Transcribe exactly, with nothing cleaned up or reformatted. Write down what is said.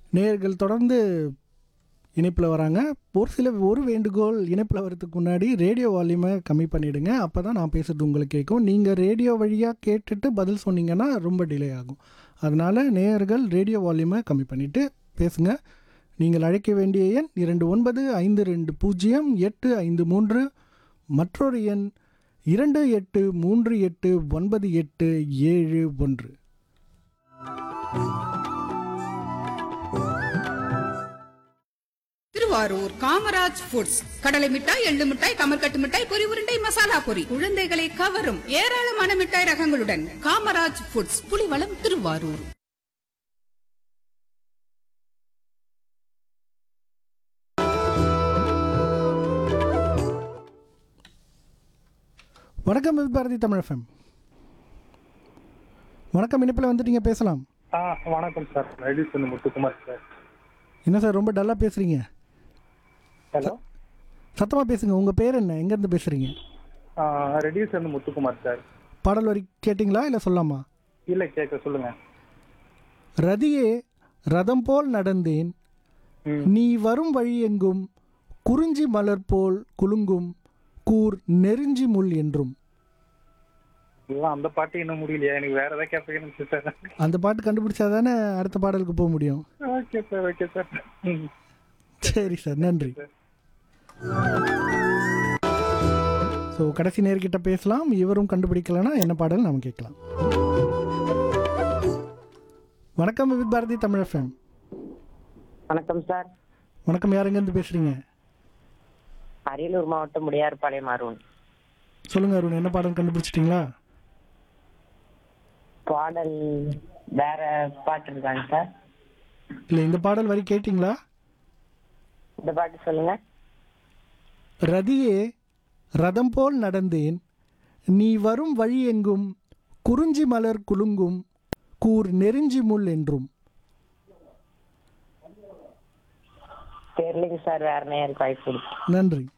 நேயர்கள் தொடர்ந்து இணைப்பில் வராங்க. ஒரு சில ஒரு வேண்டுகோள், இணைப்பில் வரதுக்கு முன்னாடி ரேடியோ வால்யூமை கம்மி பண்ணிவிடுங்க. அப்போ தான் நான் பேசுகிறது உங்களுக்கு கேட்கும். நீங்கள் ரேடியோ வழியாக கேட்டுட்டு பதில் சொன்னீங்கன்னா ரொம்ப டிலே ஆகும். அதனால் நேயர்கள் ரேடியோ வால்யூமை கம்மி பண்ணிவிட்டு பேசுங்க. நீங்கள் அழைக்க வேண்டிய எண் இரண்டு ஒன்பது ஐந்து ரெண்டு பூஜ்ஜியம் எட்டு ஐந்து மூன்று, மற்றொரு எண் இரண்டு எட்டு மூன்று எட்டு ஒன்பது எட்டு ஏழு ஒன்று. திருவாரூர் காமராஜ் ஃபுட்ஸ் கடலை மிட்டாய், எள்ளு மிட்டாய், கமர்கட்டு மிட்டாய், பொரி உருண்டை, மசாலா பொரி, குழந்தைகளை கவரும் ஏராளமான மிட்டாய் ரகங்களுடன் காமராஜ் ஃபுட்ஸ், புலிவளம், திருவாரூர். வணக்கம் பாரதி தமிழ் எஃப்எம். வணக்கம், இணைப்பில் வந்துட்டீங்க, பேசலாம். ஆ வணக்கம் சார், ரெடிஸ் வந்து முத்துக்குமார் சார். என்ன சார் ரொம்ப டல்லாக பேசுகிறீங்க? ஹலோ, சத்தமாக பேசுங்க. உங்கள் பேர் என்ன, எங்கேருந்து பேசுகிறீங்க? ரெடிஸ் வந்து முத்துக்குமார் சார். பாடல் வரி கேட்டிங்களா இல்லை சொல்லாமா? இல்லை, கேட்க சொல்லுங்க. ரதியே ரதம் போல் நடந்தேன், நீ வரும் வழி எங்கும் குறிஞ்சி மலர் போல் குலுங்கும் கூர் நெருஞ்சி முள் என்றும். இல்லை, அந்த பாட்டு இன்னும் முடியலையா? எனக்கு வேற ஏதாவது கேட்பீங்கன்னு சார். அந்த பாட்டு கண்டுபிடிச்சா தானே அடுத்த பாடலுக்கு போக முடியும். Okay sir, okay sir. சரி சார், நன்றி. ஸோ கடைசி நேர்கிட்ட பேசலாம். இவரும் கண்டுபிடிக்கலன்னா என்ன பாடல் நம்ம கேட்கலாம். வணக்கம் வித் பாரதி தமிழ் எஃப்எம். வணக்கம் சார். வணக்கம், யாருங்கேருந்து பேசுகிறீங்க? அரியலூர் மாவட்டம் முடியார்பாளையம் அருண். சொல்லுங்க அருண், என்ன பாடல் கண்டுபிடிச்சிட்டிங்களா? பாடல் வேற பாட்டு இருக்காங்க சார். இல்லை, இந்த பாடல் வரி கேட்டிங்களா? இந்த பாட்டு சொல்லுங்க. ரதியே ரதம் போல் நடந்தேன், நீ வரும் வழி எங்கும் குறிஞ்சி மலர் குலுங்கும் கூர் நெருஞ்சி முள் என்றும். தெரியலைங்க சார், வேற நேருக்கு வாய்ப்பு கொடுக்கும். நன்றி.